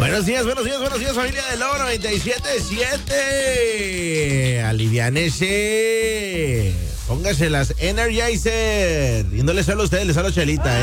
Buenos días, familia del Lobo 97.7. Aliviánese. Póngase las Energizer. Y no les hablo a ustedes, les hablo a Chelita,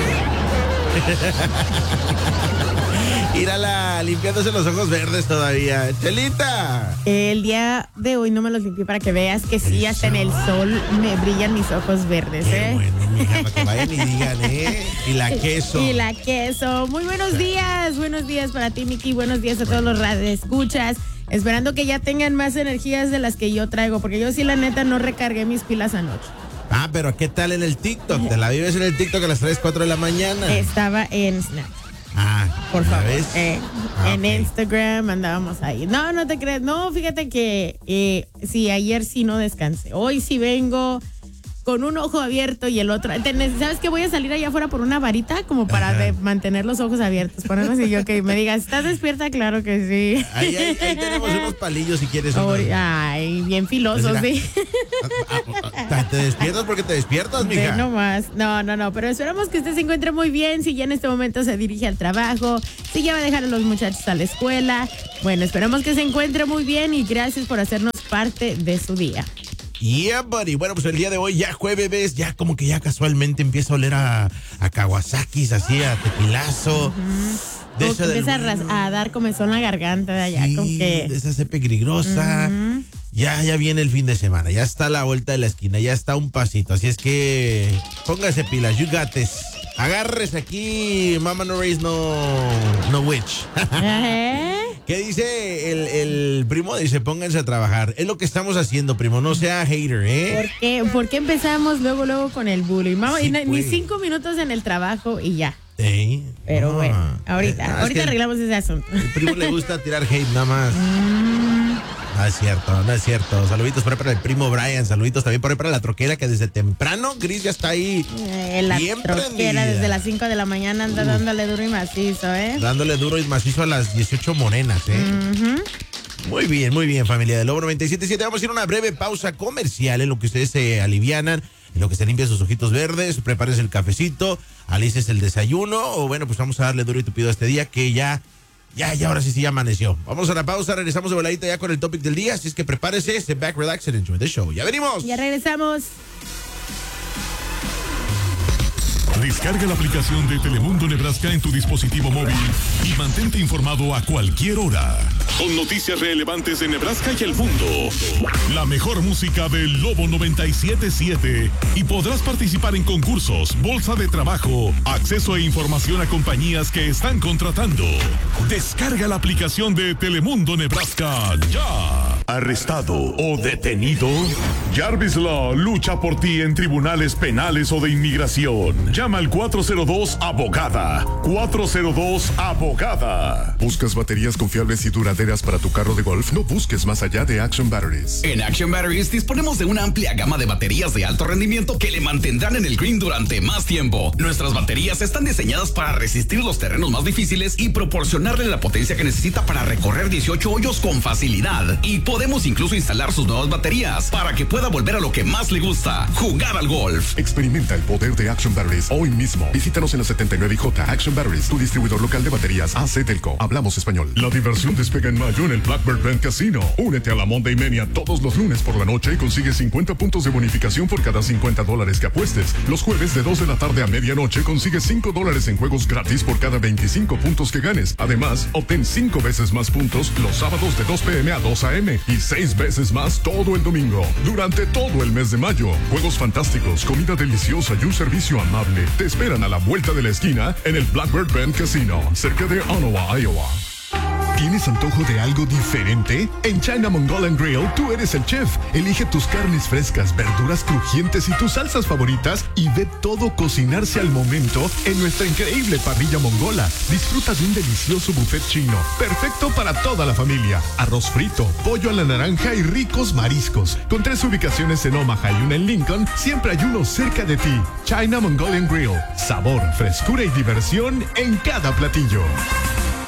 Mírala, limpiándose los ojos verdes todavía. Chelita. El día de hoy no me los limpié para que veas que sí, hasta en el sol me brillan mis ojos verdes, Qué bueno, mija, para que vayan y digan, Y la queso. Y la queso. Muy buenos días para ti, Miki. Buenos días a todos los radioescuchas. Esperando que ya tengan más energías de las que yo traigo, porque yo sí, la neta, no recargué mis pilas anoche. Ah, pero ¿qué tal en el TikTok? ¿Te la vives en el TikTok a las 3, 4 de la mañana? Estaba en Snap. Por favor. En okay. Instagram andábamos ahí. No te crees. No, fíjate que sí, ayer sí no descansé. Hoy sí vengo con un ojo abierto y el otro. ¿Sabes que voy a salir allá afuera por una varita? Como para mantener los ojos abiertos. Ponernos y yo que me digas, ¿estás despierta? Claro que sí. Ahí tenemos unos palillos si quieres. Ay, bien filosos, sí. ¿Te despiertas porque te despiertas, mija? No más. No. Pero esperamos que usted se encuentre muy bien. Si ya en este momento se dirige al trabajo, si ya va a dejar a los muchachos a la escuela. Bueno, esperamos que se encuentre muy bien y gracias por hacernos parte de su día. Yeah, buddy. Bueno, pues el día de hoy ya jueves, ya como que ya casualmente empieza a oler a Kawasaki's, así a tequilazo. De empieza a dar comezón la garganta de allá. Sí, con que... de esa cepa peligrosa. Ya viene el fin de semana, ya está a la vuelta de la esquina, ya está un pasito. Así es que póngase pilas, you got this. Agárrese aquí, mama no raise no witch. ¿Qué dice el primo? Dice, pónganse a trabajar. Es lo que estamos haciendo, primo, no sea hater, ¿Por qué empezamos luego con el bullying? Vamos, Sí, ni 5 minutos en el trabajo y ya. Sí. Pero bueno, ahorita arreglamos ese asunto. El primo le gusta tirar hate nada más. No es cierto. Saluditos por ahí para el primo Brian. Saluditos también por ahí para la troquera que desde temprano, Gris, ya está ahí. La bien troquera prendida. desde las 5 de la mañana anda dándole duro y macizo, Dándole duro y macizo a las 18 morenas, Muy bien, familia del Lobo 97.7. Vamos a ir a una breve pausa comercial en lo que ustedes se alivianan, en lo que se limpian sus ojitos verdes, prepárense el cafecito, alices el desayuno, o bueno, pues vamos a darle duro y tupido a este día que ya ahora sí amaneció. Vamos a la pausa, regresamos de voladita ya con el topic del día, así es que prepárese, sit back, relax and enjoy the show. Ya venimos. Ya regresamos. Descarga la aplicación de Telemundo Nebraska en tu dispositivo móvil y mantente informado a cualquier hora. Con noticias relevantes de Nebraska y el mundo. La mejor música del Lobo 97.7. Y podrás participar en concursos, bolsa de trabajo, acceso e información a compañías que están contratando. Descarga la aplicación de Telemundo Nebraska ya. ¿Arrestado o detenido? Jarvis Law lucha por ti en tribunales penales o de inmigración. Llama al 402-ABOGADA. 402-ABOGADA. ¿Buscas baterías confiables y duraderas para tu carro de golf? No busques más allá de Action Batteries. En Action Batteries disponemos de una amplia gama de baterías de alto rendimiento que le mantendrán en el green durante más tiempo. Nuestras baterías están diseñadas para resistir los terrenos más difíciles y proporcionarle la potencia que necesita para recorrer 18 hoyos con facilidad. Y podemos incluso instalar sus nuevas baterías para que pueda volver a lo que más le gusta, jugar al golf. Experimenta el poder de Action Batteries hoy mismo. Visítanos en la 79J. Action Batteries, tu distribuidor local de baterías AC Delco. Hablamos español. La diversión despega en mayo en el Blackbird Band Casino. Únete a la Monday Mania todos los lunes por la noche y consigue 50 puntos de bonificación por cada $50 que apuestes. Los jueves de 2 de la tarde a medianoche consigue $5 en juegos gratis por cada 25 puntos que ganes. Además, obtén 5 veces más puntos los sábados de 2 p.m. a 2 a.m. y 6 veces más todo el domingo. Durante todo el mes de mayo, juegos fantásticos, comida deliciosa y un servicio amable te esperan a la vuelta de la esquina en el Blackbird Band Casino, cerca de Ottawa, Iowa. ¿Tienes antojo de algo diferente? En China Mongolian Grill, tú eres el chef. Elige tus carnes frescas, verduras crujientes y tus salsas favoritas y ve todo cocinarse al momento en nuestra increíble parrilla mongola. Disfruta de un delicioso buffet chino, perfecto para toda la familia. Arroz frito, pollo a la naranja y ricos mariscos. Con 3 ubicaciones en Omaha y una en Lincoln, siempre hay uno cerca de ti. China Mongolian Grill. Sabor, frescura y diversión en cada platillo.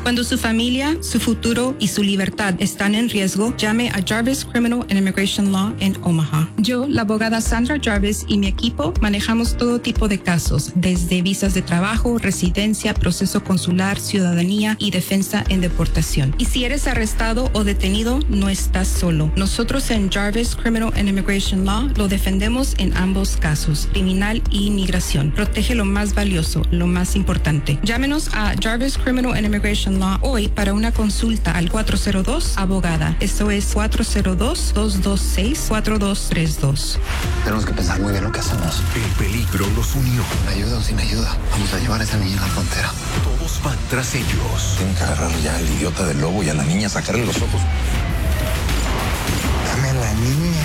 Cuando su familia, su futuro y su libertad están en riesgo, llame a Jarvis Criminal and Immigration Law en Omaha. Yo, la abogada Sandra Jarvis y mi equipo manejamos todo tipo de casos, desde visas de trabajo, residencia, proceso consular, ciudadanía y defensa en deportación. Y si eres arrestado o detenido, no estás solo. Nosotros en Jarvis Criminal and Immigration Law lo defendemos en ambos casos, criminal y inmigración. Protege lo más valioso, lo más importante. Llámenos a Jarvis Criminal and Immigration Law hoy para una consulta al 402-ABOGADA. Eso es 402-226-4232. Tenemos que pensar muy bien lo que hacemos. El peligro los unió. Ayuda o sin ayuda. Vamos a llevar a esa niña a la frontera. Todos van tras ellos. Tienen que agarrar ya al idiota del lobo y a la niña sacarle los ojos. Dame a la niña.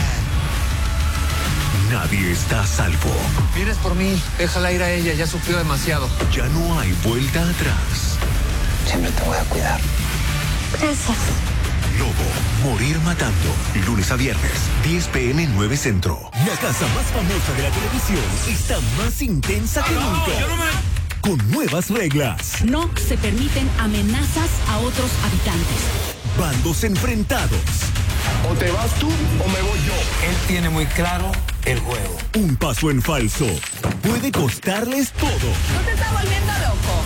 Nadie está a salvo. Vienes por mí. Déjala ir a ella. Ya sufrió demasiado. Ya no hay vuelta atrás. Siempre te voy a cuidar. Gracias. Lobo, morir matando. Lunes a viernes, 10 p.m. 9 Centro. La casa más famosa de la televisión está más intensa que nunca. Con nuevas reglas. No se permiten amenazas a otros habitantes. Bandos enfrentados. O te vas tú o me voy yo. Él tiene muy claro el juego. Un paso en falso puede costarles todo. ¿No te estás volviendo loco?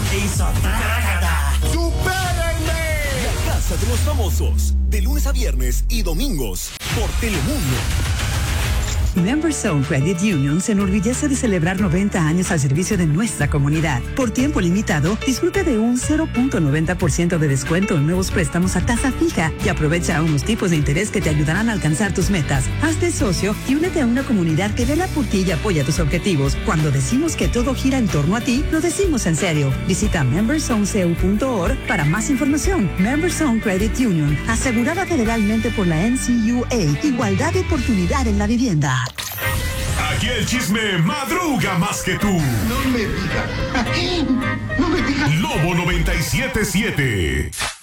¡Supérenme! La Casa de los Famosos. De lunes a viernes y domingos por Telemundo. MemberZone Credit Union se enorgullece de celebrar 90 años al servicio de nuestra comunidad. Por tiempo limitado, disfruta de un 0.90% de descuento en nuevos préstamos a tasa fija y aprovecha unos tipos de interés que te ayudarán a alcanzar tus metas. Hazte socio y únete a una comunidad que vela por ti y apoya tus objetivos. Cuando decimos que todo gira en torno a ti, lo decimos en serio. Visita memberzoneu.org para más información. MemberZone Credit Union, asegurada federalmente por la NCUA. Igualdad de oportunidad en la vivienda. Aquí el chisme madruga más que tú. No me digas. No me digas. Lobo 97.7.